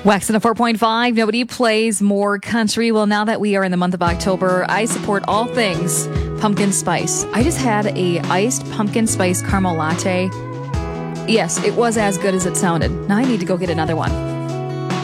Wax in a 4.5. Nobody plays more country. Well, now that we are in the month of October, I support all things pumpkin spice. I just had a iced pumpkin spice caramel latte. Yes, it was as good as it sounded. Now I need to go get another one.